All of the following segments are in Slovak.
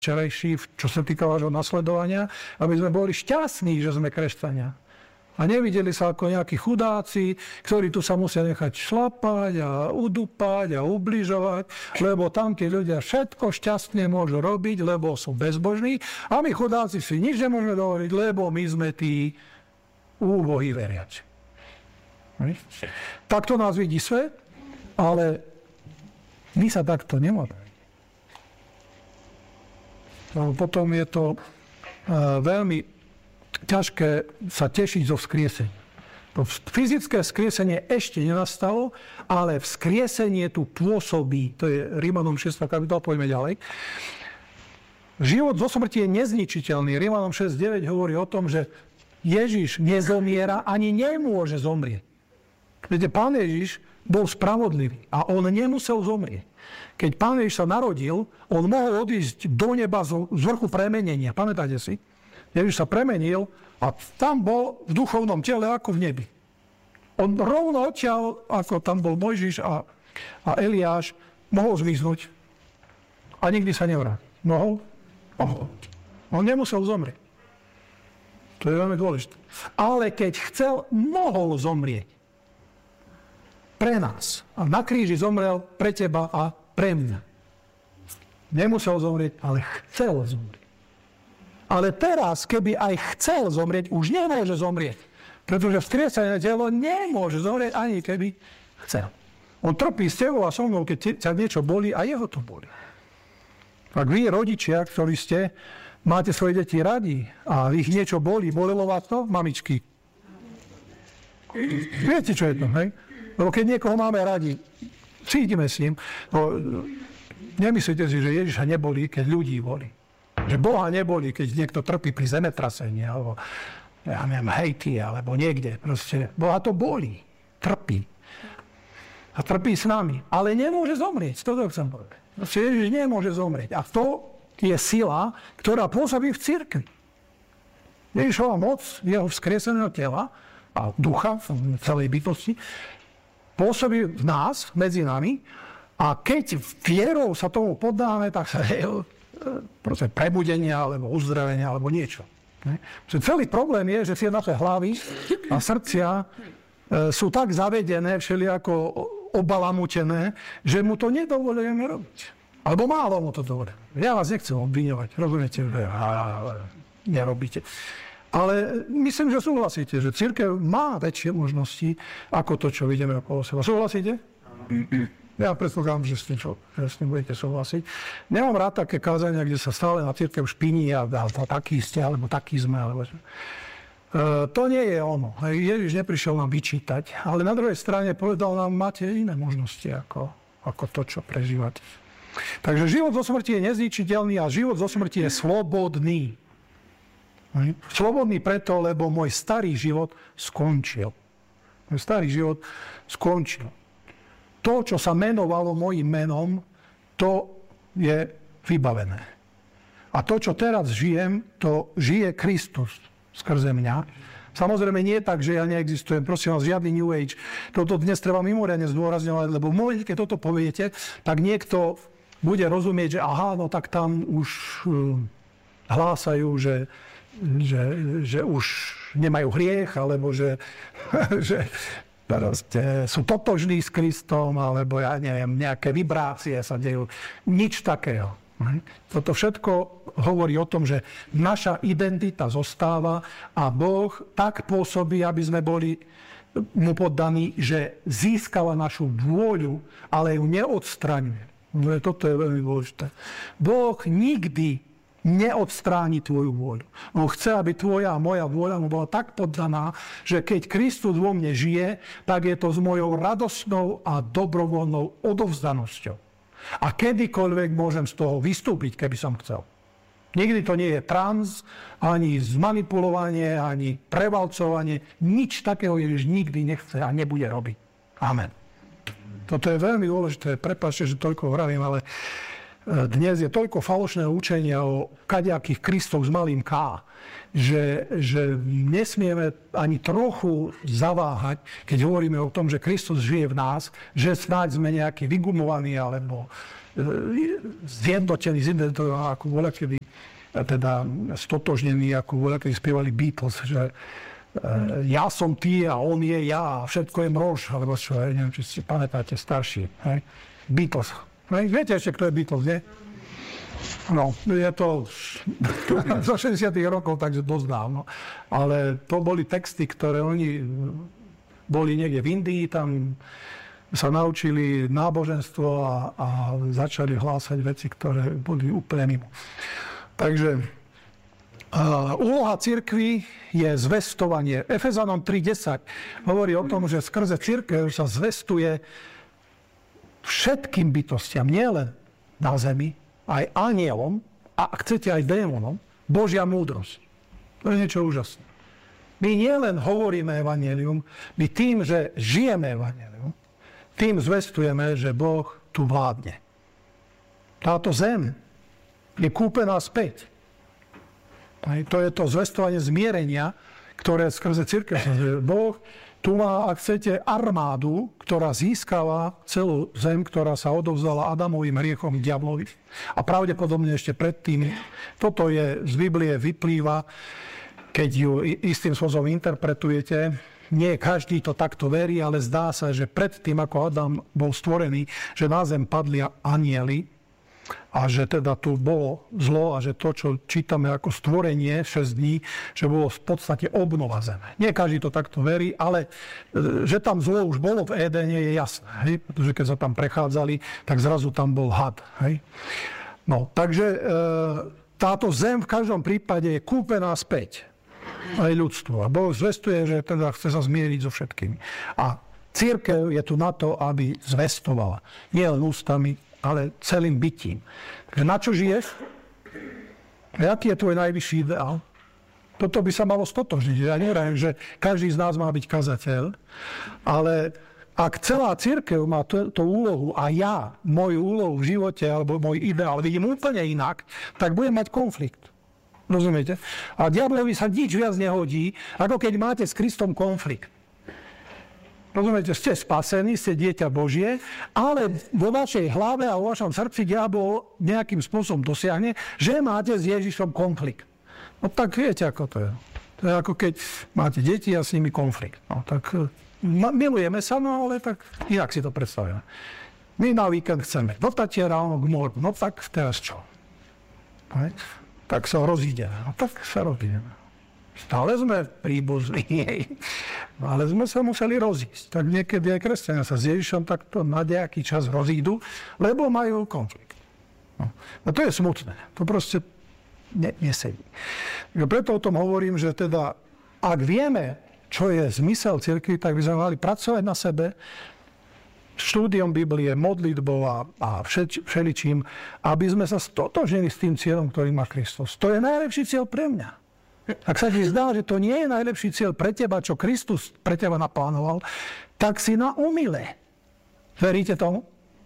včerajší, čo sa týka vášho nasledovania, aby sme boli šťastní, že sme kresťania. A nevideli sa ako nejakí chudáci, ktorí tu sa musia nechať šlapať a udupať a ubližovať, lebo tam tí ľudia všetko šťastne môžu robiť, lebo sú bezbožní a my chudáci si nič nemôžeme dovoliť, lebo my sme tí úbohí veriaci. Takto nás vidí svet, ale my sa takto nemáme. Potom je to veľmi ťažké sa tešiť zo vzkriesenia. To fyzické vzkriesenie ešte nenastalo, ale vzkriesenie tu pôsobí. To je Rímanom 6. kapitola, poďme ďalej. Život zo smrti je nezničiteľný. Rímanom 6.9 hovorí o tom, že Ježiš nezomiera ani nemôže zomrieť. Viete, Pán Ježiš bol spravodlivý a on nemusel zomrieť. Keď Pán Ježiš sa narodil, on mohol odísť do neba z vrchu premenenia. Pamätáte si? Ježiš sa premenil a tam bol v duchovnom tele ako v nebi. On rovno odtiaľ, ako tam bol Mojžiš a Eliáš, mohol zmiznúť a nikdy sa nevrátil. Mohol? On nemusel zomrieť. To je veľmi dôležité. Ale keď chcel, mohol zomrieť. Pre nás. A na kríži zomrel pre teba a pre mňa. Nemusel zomrieť, ale chcel zomrieť. Ale teraz, keby aj chcel zomrieť, už nemôže zomrieť. Pretože vzkriesené telo nemôže zomrieť, ani keby chcel. On trpí s tebou a so mnou, keď ťa niečo bolí a jeho to bolí. Ak vy, rodičia, ktorí ste, máte svoje deti radi a ich niečo bolí, bolelo vás to, mamičky? Viete, čo je to, hej? Lebo keď niekoho máme radi, cítime s ním. No, nemyslíte si, že Ježiša nebolí, keď ľudí bolí. Že Boha nebolí, keď niekto trpí pri zemetrasení, alebo ja neviem, Haiti, alebo niekde. Proste Boha to bolí. Trpí. A trpí s nami. Ale nemôže zomrieť. Toto chcem povedať. Proste Ježiš nemôže zomrieť. A to je sila, ktorá pôsobí v cirkvi. Ježišova moc jeho vzkrieseného tela a ducha v celej bytosti pôsobí v nás, medzi nami, a keď vierou sa tomu poddáme, tak sa proste prebudenia, alebo uzdravenia, alebo niečo. Celý problém je, že tie naše hlavy a srdcia sú tak zavedené, všelijako obalamutené, že mu to nedovolujeme robiť. Alebo málo mu to dovolí. Ja vás nechcem obviňovať, rozumiete? Nerobíte. Ale myslím, že súhlasíte, že cirkev má väčšie možnosti ako to, čo vidíme okolo seba. Súhlasíte? Ja predpokladám, že s tým budete súhlasiť. Nemám rád také kázania, kde sa stále na cirkev špiní a taký ste, alebo taký sme. Alebo... To nie je ono. Ježiš neprišiel nám vyčítať, ale na druhej strane povedal nám, máte iné možnosti ako to, čo prežívate. Takže život zo smrti je nezničiteľný a život zo smrti je slobodný. Slobodný preto, lebo môj starý život skončil. Môj starý život skončil. To, čo sa menovalo mojím menom, to je vybavené. A to, čo teraz žijem, to žije Kristus skrze mňa. Samozrejme nie tak, že ja neexistujem. Prosím vás, žiadny New Age. Toto dnes treba mimoriadne zdôrazňovať, lebo v momente, keď toto poviete, tak niekto bude rozumieť, že aha, no tak tam už hlásajú, že už nemajú hriech, alebo že sú totožní s Kristom, alebo ja neviem, nejaké vibrácie sa dejú. Nič takého. Toto všetko hovorí o tom, že naša identita zostáva a Boh tak pôsobí, aby sme boli mu poddaní, že získava našu vôľu, ale ju neodstraňuje. Toto je veľmi dôležité. Boh nikdy neodstráni tvoju vôľu. On chce, aby tvoja a moja vôľa mu bola tak poddaná, že keď Kristus vo mne žije, tak je to s mojou radosnou a dobrovoľnou odovzdanosťou. A kedykoľvek môžem z toho vystúpiť, keby som chcel. Nikdy to nie je trans, ani zmanipulovanie, ani prevalcovanie. Nič takého Ježiš nikdy nechce a nebude robiť. Amen. Toto je veľmi dôležité. Prepáčte, že toľko vravím, ale dnes je toľko falošného učenia o kadejakých Kristoch s malým K, že nesmieme ani trochu zaváhať, keď hovoríme o tom, že Kristus žije v nás, že snáď sme nejakí vygumovaní, alebo zjednotený s identitou, ako voľakedy, teda stotožnený, ako voľakedy spievali Beatles, že ja som ty a on je ja a všetko je mrož, alebo čo, neviem, či si pamätáte starší. Hej? Beatles. Hej? Viete ešte, kto je Beatles, nie? No, je to zo 60. rokov, takže dosť dávno. Ale to boli texty, ktoré oni boli niekde v Indii, tam sa naučili náboženstvo a začali hlásať veci, ktoré boli úplne mimo. Takže úloha cirkvi je zvestovanie. Efezanom 3.10 hovorí o tom, že skrze cirkev sa zvestuje všetkým bytostiam, nielen na zemi, aj anielom a ak chcete aj démonom, Božia múdrosť. To je niečo úžasné. My nielen hovoríme evanjelium, my tým, že žijeme evanjelium, tým zvestujeme, že Boh tu vládne. Táto zem je kúpená späť. To je to zvestovanie zmierenia, ktoré skrze cirkev. Boh tu má, ak chcete, armádu, ktorá získava celú zem, ktorá sa odovzdala Adamovým hriechom diablovi. A pravdepodobne ešte predtým. Toto je z Biblie vyplýva, keď ju istým spôsobom interpretujete. Nie každý to takto verí, ale zdá sa, že predtým, ako Adam bol stvorený, že na zem padli anjeli, a že teda tu bolo zlo a že to, čo čítame ako stvorenie 6 dní, že bolo v podstate obnova zeme. Nie každý to takto verí, ale že tam zlo už bolo v Édene je jasné. Hej? Pretože keď sa tam prechádzali, tak zrazu tam bol had. Hej? No, takže táto zem v každom prípade je kúpená späť. Aj ľudstvo. A Boh zvestuje, že teda chce sa zmieriť so všetkými. A cirkev je tu na to, aby zvestovala. Nie len ústami, ale celým bytím. Takže na čo žiješ? Aký je tvoj najvyšší ideál? Toto by sa malo stotožniť. Ja neviem, že každý z nás má byť kazateľ, ale ak celá cirkev má tú úlohu a ja moju úlohu v živote alebo môj ideál vidím úplne inak, tak budem mať konflikt. Rozumiete? A diablovi sa nič viac nehodí, ako keď máte s Kristom konflikt. Rozumiete, ste spasení, ste dieťa Božie, ale vo vašej hlave a vo vašom srdci diabol nejakým spôsobom dosiahne, že máte s Ježišom konflikt. No tak viete, ako to je. To je ako keď máte deti a s nimi konflikt. No tak milujeme sa, no ale tak inak si to predstavujeme. My na víkend chceme do Tatiera, k moru. No tak teraz čo? Tak sa rozídeme. No tak sa rozídeme. Stále sme príbuzní, ale sme sa museli rozísť. Tak niekedy aj kresťania sa s Ježišom takto na nejaký čas rozídu, lebo majú konflikt. No to je smutné. To proste nesedí. Preto o tom hovorím, že teda, ak vieme, čo je zmysel cirkvi, tak by sme mali pracovať na sebe, štúdiom Biblie, modlitbou a všeličím, aby sme sa stotožnili s tým cieľom, ktorý má Kristus. To je najlepší cieľ pre mňa. Ak sa ti zdá, že to nie je najlepší cieľ pre teba, čo Kristus pre teba naplánoval, tak si na omyle. Veríte tomu?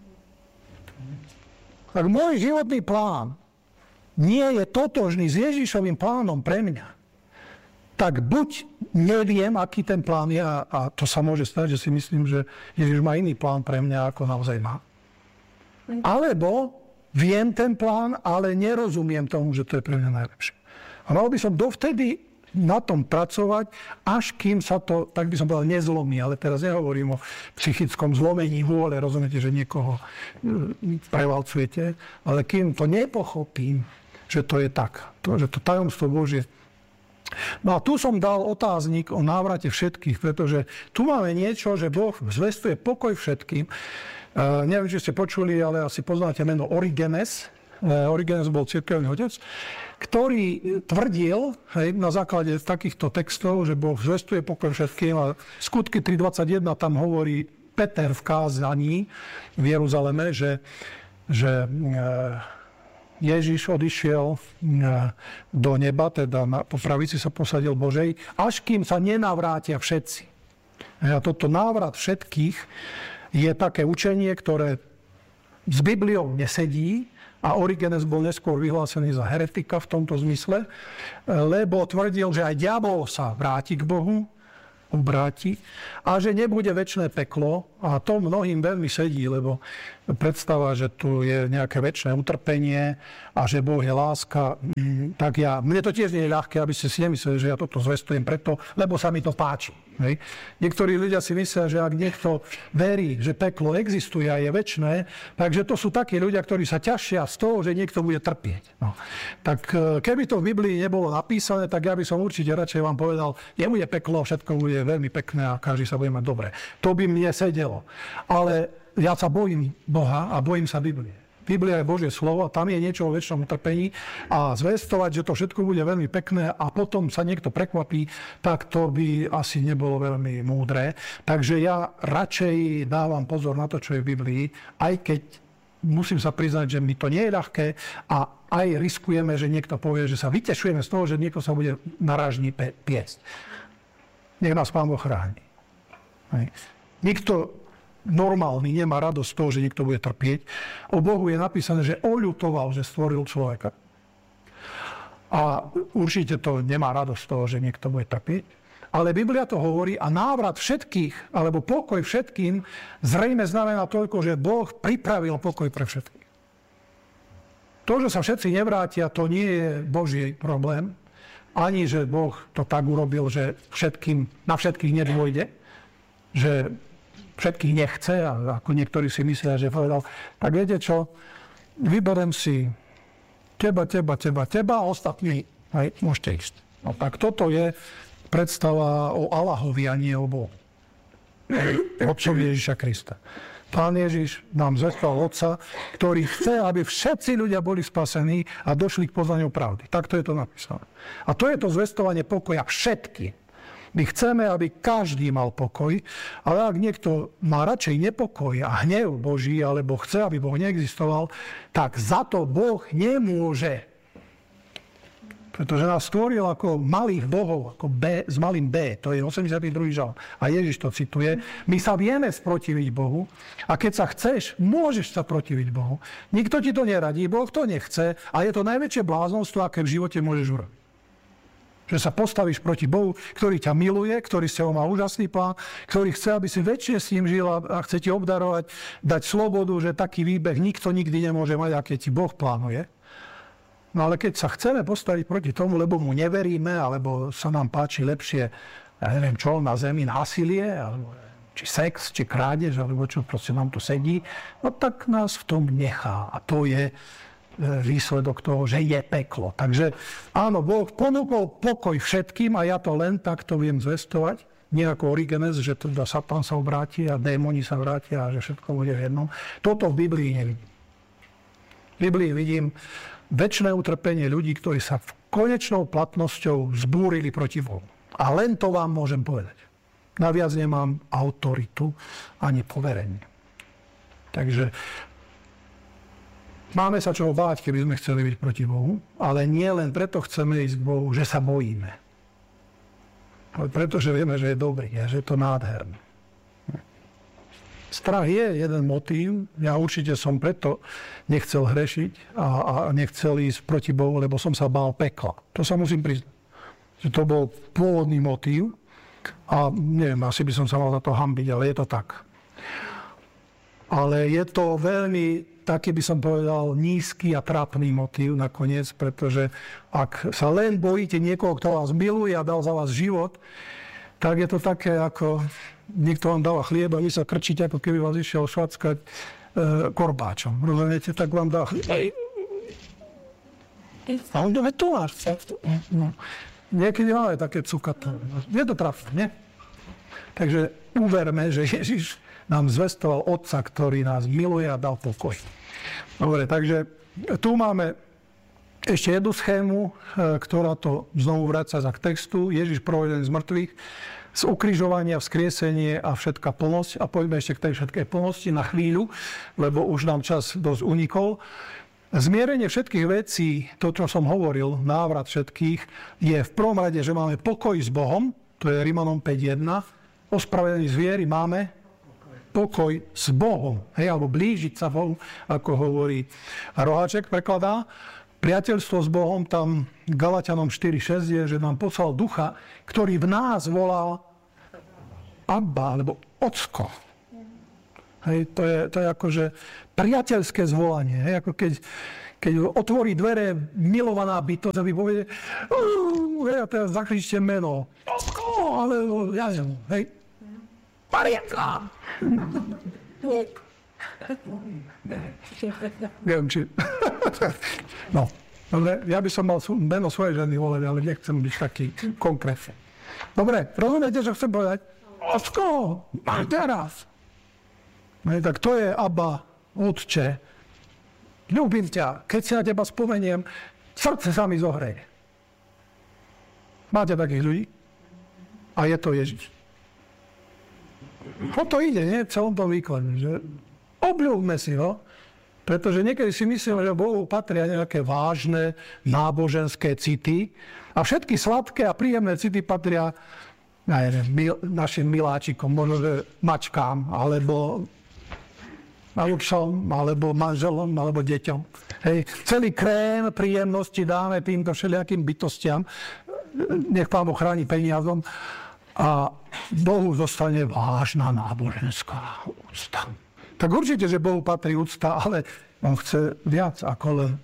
Ak môj životný plán nie je totožný s Ježišovým plánom pre mňa, tak buď neviem, aký ten plán je, a to sa môže stať, že si myslím, že Ježiš má iný plán pre mňa, ako naozaj má. Alebo viem ten plán, ale nerozumiem tomu, že to je pre mňa najlepšie. A mal by som dovtedy na tom pracovať, až kým sa to, tak by som povedal, nezlomí. Ale teraz nehovorím o psychickom zlomení vôle, rozumiete, že niekoho prevalcujete, ale kým to nepochopím, že to je tak, že to tajomstvo Božie. No a tu som dal otáznik o návrate všetkých, pretože tu máme niečo, že Boh zvestuje pokoj všetkým. Neviem, či ste počuli, ale asi poznáte meno Origenes. Origenes bol cirkevný otec, ktorý tvrdil na základe takýchto textov, že Boh zvestuje pokoj všetkým, a Skutky 3.21 tam hovorí Peter v kázaní v Jeruzaleme, že Ježiš odišiel do neba, teda po pravici sa posadil Božej, až kým sa nenavrátia všetci. A toto návrat všetkých je také učenie, ktoré s Bibliou nesedí, a Origenes bol neskôr vyhlásený za heretika v tomto zmysle, lebo tvrdil, že aj diabol sa vráti k Bohu obráti a že nebude večné peklo. A to mnohým veľmi sedí, lebo predstava, že tu je nejaké večné utrpenie a že Boh je láska, tak mne to tiež nie je ľahké, aby ste si nemysleli, že ja toto zvestujem preto, lebo sa mi to páči. Hej. Niektorí ľudia si myslia, že ak niekto verí, že peklo existuje a je večné, takže to sú takí ľudia, ktorí sa ťažia z toho, že niekto bude trpieť. No. Tak keby to v Biblii nebolo napísané, tak ja by som určite radšej vám povedal, nebude peklo, všetko bude veľmi pekné a každý sa bude mať dobre. To by mne sedelo. Ale ja sa bojím Boha a bojím sa Biblie. Biblia je Božie slovo, tam je niečo o večnom utrpení a zvestovať, že to všetko bude veľmi pekné a potom sa niekto prekvapí, tak to by asi nebolo veľmi múdre. Takže ja radšej dávam pozor na to, čo je v Biblii, aj keď musím sa priznať, že mi to nie je ľahké a aj riskujeme, že niekto povie, že sa vytešujeme z toho, že niekto sa bude narážni piesť. Nech nás Pán Boh chráni. Nikto normálny nemá radosť z toho, že niekto bude trpieť. O Bohu je napísané, že oľutoval, že stvoril človeka. A určite to nemá radosť z toho, že niekto bude trpieť. Ale Biblia to hovorí a návrat všetkých, alebo pokoj všetkým, zrejme znamená toľko, že Boh pripravil pokoj pre všetkých. To, že sa všetci nevrátia, to nie je Boží problém. Ani, že Boh to tak urobil, že na všetkých nedôjde, že všetkých nechce, a ako niektorí si myslia, že povedal, tak viete čo, vyberem si teba a ostatní, aj môžete ísť. No tak toto je predstava o Allahovi a nie o Bohu. Otcovi Ježiša Krista. Pán Ježiš nám zvestoval Otca, ktorý chce, aby všetci ľudia boli spasení a došli k poznaniu pravdy. Takto je to napísané. A to je to zvestovanie pokoja všetkým. My chceme, aby každý mal pokoj, ale ak niekto má radšej nepokoj a hnev Boží, alebo chce, aby Boh neexistoval, tak za to Boh nemôže. Pretože nás stvoril ako malých bohov, ako s malým B, to je 82. žalm. A Ježiš to cituje. My sa vieme sprotiviť Bohu a keď sa chceš, môžeš sa protiviť Bohu. Nikto ti to neradí, Boh to nechce a je to najväčšie bláznostvo, aké v živote môžeš urobiť. Že sa postavíš proti Bohu, ktorý ťa miluje, ktorý s tebou má úžasný plán, ktorý chce, aby si väčšie s ním žil a chce ti obdarovať, dať slobodu, že taký výbeh nikto nikdy nemôže mať, aké ti Boh plánuje. No ale keď sa chceme postaviť proti tomu, lebo mu neveríme, alebo sa nám páči lepšie, ja neviem čo, na zemi násilie, alebo či sex, či krádež, alebo čo proste nám tu sedí, no tak nás v tom nechá. A to je výsledok toho, že je peklo. Takže áno, Boh ponúkol pokoj všetkým a ja to len takto viem zvestovať. Nie ako Origenes, že teda Satan sa obráti a démoni sa vrátia a že všetko bude v jednom. Toto v Biblii nevidím. V Biblii vidím večné utrpenie ľudí, ktorí sa v konečnou platnosťou zbúrili proti Bohu. A len to vám môžem povedať. Naviac nemám autoritu ani poverenie. Takže máme sa čoho báť, keby sme chceli byť proti Bohu, ale nie len preto chceme ísť k Bohu, že sa bojíme. Ale pretože vieme, že je dobrý a že je to nádherné. Strach je jeden motív. Ja určite som preto nechcel hrešiť a nechcel ísť proti Bohu, lebo som sa bál pekla. To sa musím priznať. Že to bol pôvodný motív a neviem, asi by som sa mal za to hanbiť, ale je to tak. Ale je to veľmi, taký by som povedal, nízky a trápny motív nakoniec, pretože ak sa len bojíte niekoho, kto vás miluje a dal za vás život, tak je to také, ako niekto vám dáva chlieb a vy sa krčíte, ako keby vás išiel švackať korbáčom. Rozumiete? Tak vám dá chlieb. A on dáva tu máš. No. Niekedy máme také cukaté. Je to trafné, nie? Takže uverme, že Ježiš nám zvestoval Otca, ktorý nás miluje a dal pokoj. Dobre, takže tu máme ešte jednu schému, ktorá to znovu vracia k textu. Ježiš provedený z mŕtvych, z ukrižovania, vzkriesenie a všetká plnosť. A poďme ešte k tej všetkej plnosti na chvíľu, lebo už nám čas dosť unikol. Zmierenie všetkých vecí, to, čo som hovoril, návrat všetkých, je v prvom rade, že máme pokoj s Bohom, to je Rimanom 5.1. Ospravedlení z viery máme pokoj s Bohom, hej, alebo blížiť sa Bohu, ako hovorí Roháček, prekladá. Priateľstvo s Bohom, tam Galatianom 4.6 je, že nám poslal ducha, ktorý v nás volal Abba, alebo ocko. Hej, to je akože priateľské zvolanie. Hej, ako keď otvorí dvere milovaná bytosť a vy poviete, ja teraz zakričte meno. Ocko, alebo ja neviem, hej. Marienka. Neviem, či... No, dobre, ja by som mal meno svojej ženy voleť, ale nechcem byť taký konkrétny. Dobre, rozumiete, čo chcem povedať? Ocko, teraz. Tak to je Abba, Otče. Ľúbim ťa, keď si na teba spomeniem, srdce sa mi zohreje. Máte takých ľudí? A je to Ježiš. O to ide, nie? V celom tom výklade, že obľúbme si ho, pretože niekedy si myslíme, že Bohu patria nejaké vážne náboženské city a všetky sladké a príjemné city patria našim miláčikom, možno že mačkám, alebo psom, alebo manželom, alebo deťom. Hej. Celý krém príjemnosti dáme týmto všelijakým bytostiam. Nech Pán Boh chráni peniazom. A Bohu zostane vážna náboženská úcta. Tak určite, že Bohu patrí úcta, ale on chce viac ako len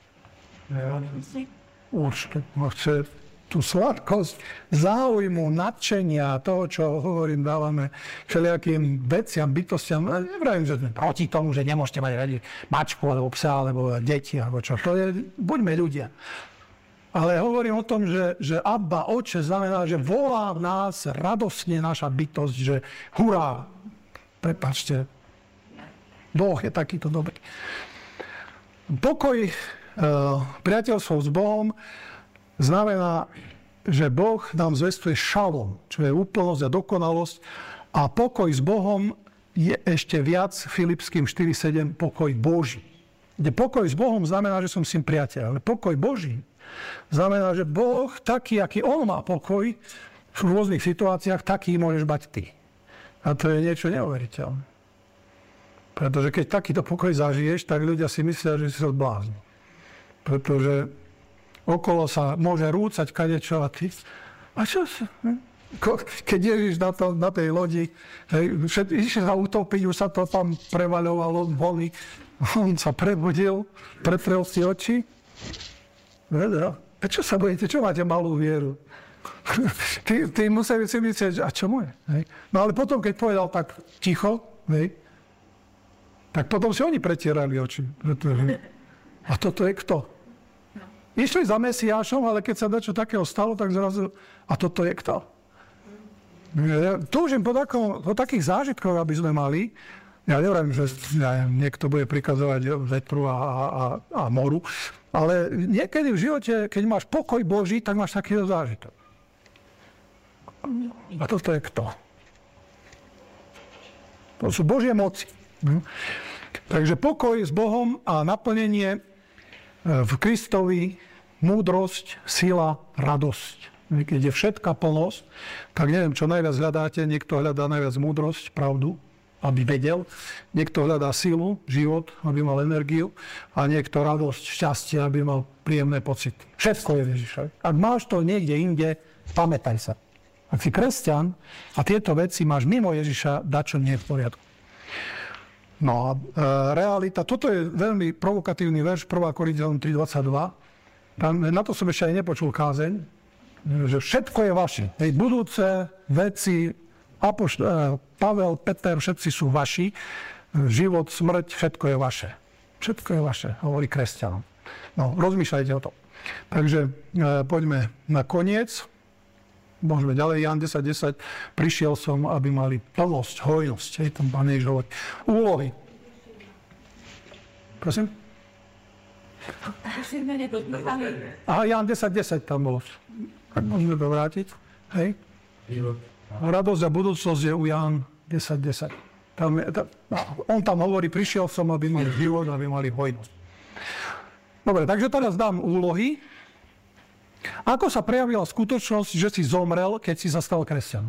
úctu. On chce tú sladkosť záujmu, nadšenia, toho, čo hovorím, dávame všelijakým veciam, bytostiam. Nevravím, že sme proti tomu, že nemôžete mať radi mačku, alebo psa, alebo deti, alebo čo. To je, buďme ľudia. Ale hovorím o tom, že Abba, Otče, znamená, že volá v nás radosne naša bytosť, že hurá, prepáčte, Boh je takýto dobrý. Pokoj, priateľstvo s Bohom znamená, že Boh nám zvestuje šalom, čo je úplnosť a dokonalosť. A pokoj s Bohom je ešte viac Filipským 4.7 pokoj Boží. Kde pokoj s Bohom znamená, že som s ním priateľ. Ale pokoj Boží znamená, že Boh, taký, aký on má pokoj v rôznych situáciách, taký môžeš mať ty. A to je niečo neuveriteľné. Pretože keď takýto pokoj zažiješ, tak ľudia si myslia, že si sa odblázni. Pretože okolo sa môže rúcať kadečo a ty... A čo sa... Keď Ježiš na tej lodi, išiel sa utopiť, už sa to tam prevaľovalo, boli. On sa prebudil, pretrel si oči. Čo sa bojíte? Čo máte malú vieru? Ty museli si myslieť, a čo moje? No ale potom, keď povedal tak ticho, tak potom si oni pretierali oči. A toto je kto? Išli za Mesiášom, ale keď sa dačo takého stalo, tak zrazu, a toto je kto? Ja túžim po takých zážitkoch, aby sme mali. Ja neviem, že niekto bude prikazovať vetru a moru, ale niekedy v živote, keď máš pokoj Boží, tak máš takýto zážitok. A toto je kto? To sú Božie moci. Takže pokoj s Bohom a naplnenie v Kristovi, múdrosť, sila, radosť. Keď je všetká plnosť, tak neviem, čo najviac hľadáte. Niekto hľadá najviac múdrosť, pravdu, aby vedel. Niekto hľadá silu, život, aby mal energiu. A niekto radosť, šťastie, aby mal príjemné pocity. Všetko je v Ježišovi. Ak máš to niekde inde, pamätaj sa. Ak si kresťan a tieto veci máš mimo Ježiša, dačo nie je v poriadku. No a realita, toto je veľmi provokatívny verš, 1. Korinťanom 3.22. Na to som ešte aj nepočul kázeň, že všetko je vaše. Budúce veci, Pavel, Peter, všetci sú vaši. Život, smrť, všetko je vaše. Všetko je vaše, hovorí kresťanom. No, rozmýšľajte o tom. Takže poďme na koniec. Môžeme ďalej, Ján 10.10. Prišiel som, aby mali plnosť, hojnosť. Hej, tam Pán Ježiš hovorí. Úlohy. Prosím? Aha, Ján 10.10 tam bolo. Tak môžeme to vrátiť. Hej. Radosť a budúcnosť je u Ján 10.10. On tam hovorí, prišiel som, aby mali život, aby mali hojnosť. Dobre, takže teraz dám úlohy. Ako sa prejavila skutočnosť, že si zomrel, keď si sa stal kresťanom?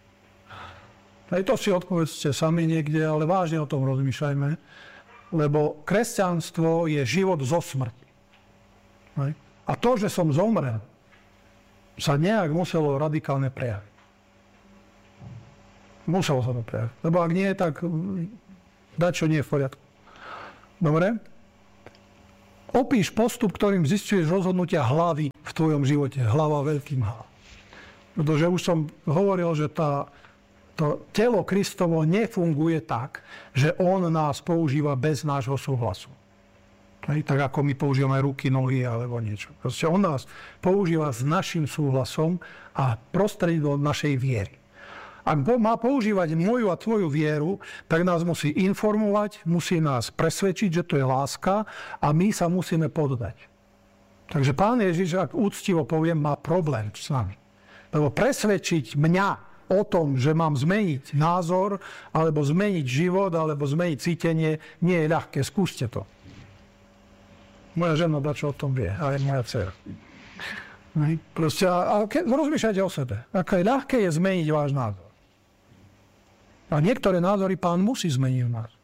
To si odpovedzte sami niekde, ale vážne o tom rozmýšľajme. Lebo kresťanstvo je život zo smrti. A to, že som zomrel, sa nejak muselo radikálne prejaviť. Muselo sa to prejaviť. Lebo ak nie, tak dačo nie je v poriadku. Dobre? Opíš postup, ktorým zisťuješ rozhodnutia hlavy v tvojom živote. Hlava veľkým H. Pretože už som hovoril, že to telo Kristovo nefunguje tak, že on nás používa bez nášho súhlasu. Tak ako my používame ruky, nohy alebo niečo. Proste on nás používa s našim súhlasom a prostredníctvom našej viery. Ak má používať moju a tvoju vieru, tak nás musí informovať, musí nás presvedčiť, že to je láska a my sa musíme poddať. Takže Pán Ježiš, ak úctivo poviem, má problém s nami. Lebo presvedčiť mňa o tom, že mám zmeniť názor, alebo zmeniť život, alebo zmeniť cítenie, nie je ľahké. Skúste to. Moja žena dačo o tom vie, aj moja dcera. Proste, rozmýšľajte o sebe. Aké ľahké je zmeniť váš názor. A niektoré názory Pán musí zmeniť v nás.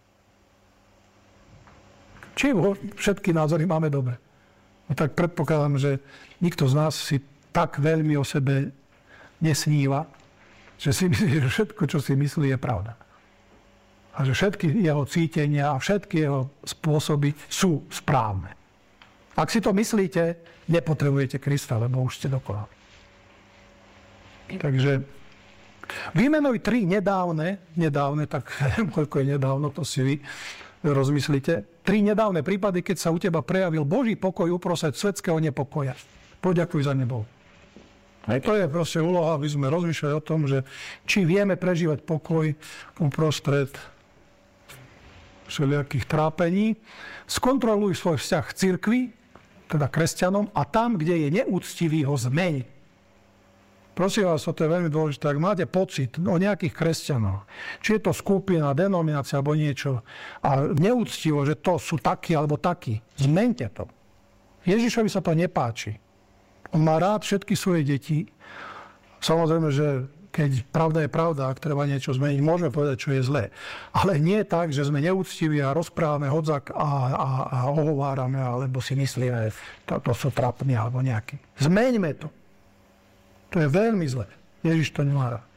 Či všetky názory máme dobre. No tak predpokladám, že nikto z nás si tak veľmi o sebe nesníva, že si myslí, že všetko, čo si myslí, je pravda. A že všetky jeho cítenia a všetky jeho spôsoby sú správne. Ak si to myslíte, nepotrebujete Krista, lebo už ste dokonali. Takže vymenuj 3 nedávne, tak koľko je nedávno, to si vy rozmyslíte. 3 nedávne prípady, keď sa u teba prejavil Boží pokoj uprostred svetského nepokoja. Poďakuj za nebo. Aj to je proste úloha, aby sme rozmýšľali o tom, že či vieme prežívať pokoj uprostred všelijakých trápení. Skontroluj svoj vzťah k cirkvi, teda kresťanom, a tam, kde je neúctivý, ho zmeň. Prosím vás, to je veľmi dôležité. Ak máte pocit o nejakých kresťanoch, či je to skupina, denominácia alebo niečo, a neúctivo, že to sú takí alebo takí, zmeňte to. Ježišovi sa to nepáči. On má rád všetky svoje deti. Samozrejme, že keď pravda je pravda, ak treba niečo zmeniť, môžeme povedať, čo je zlé. Ale nie tak, že sme neúctiví a rozprávame hodzak a ohovárame, alebo si myslíme, to sú trapní alebo nejakí. Zmeňme to. To je veľmi zlé. Ježiš to nemá rád.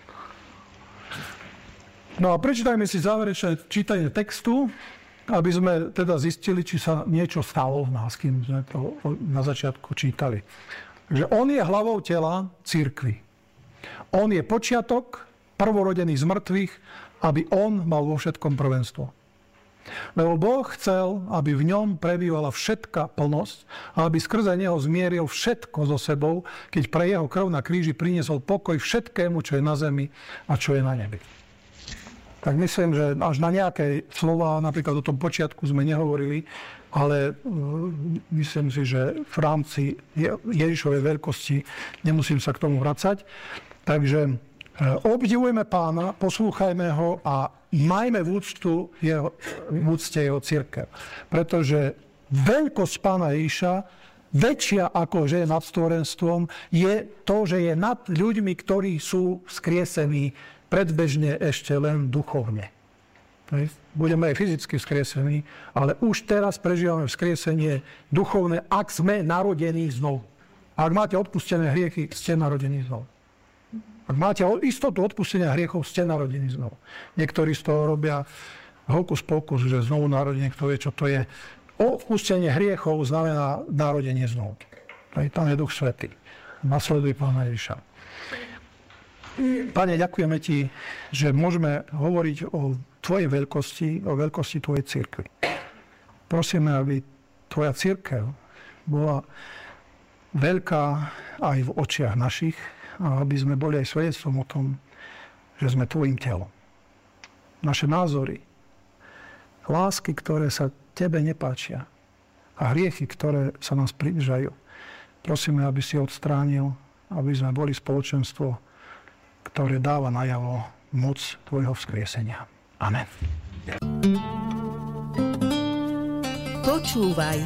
No a prečítajme si záverečné čítanie textu, aby sme teda zistili, či sa niečo stalo v nás, kým sme to na začiatku čítali. Takže on je hlavou tela cirkvi. On je počiatok, prvorodený z mŕtvych, aby on mal vo všetkom prvenstvo. Lebo Boh chcel, aby v ňom prebývala všetká plnosť a aby skrze neho zmieril všetko so sebou, keď pre jeho krv na kríži priniesol pokoj všetkému, čo je na zemi a čo je na nebi. Tak myslím, že až na nejaké slova, napríklad o tom počiatku sme nehovorili, ale myslím si, že v rámci Ježišovej veľkosti nemusím sa k tomu vracať. Takže obdivujeme Pána, poslúchajme ho a majme v úcte jeho cirkev. Pretože veľkosť Pána Ježiša, väčšia ako že je nad stvorenstvom, je to, že je nad ľuďmi, ktorí sú vzkriesení predbežne ešte len duchovne. Budeme aj fyzicky vzkriesení, ale už teraz prežívame vzkriesenie duchovné, ak sme narodení znovu. Ak máte odpustené hriechy, ste narodení znovu. Ak máte istotu odpustenia hriechov, ste narodení znovu. Niektorí z toho robia hokus pokus, že znovu narodenie, kto vie, čo to je. Odpustenie hriechov znamená narodenie znovu. Tam je Duch Svätý. Nasleduj Pána Ježiša. Pane, ďakujeme Ti, že môžeme hovoriť o Tvojej veľkosti, o veľkosti Tvojej cirkvi. Prosíme, aby Tvoja cirkev bola veľká aj v očiach našich, a aby sme boli aj svedectvom o tom, že sme Tvojim telom. Naše názory, lásky, ktoré sa Tebe nepáčia a hriechy, ktoré sa nás približajú, prosíme, aby si odstránil, aby sme boli spoločenstvo, ktoré dáva najavo moc Tvojho vzkriesenia. Amen. Počúvaj.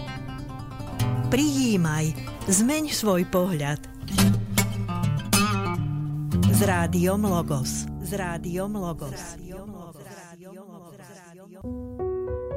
Prijímaj. Zmeň svoj pohľad. S rádiom Logos.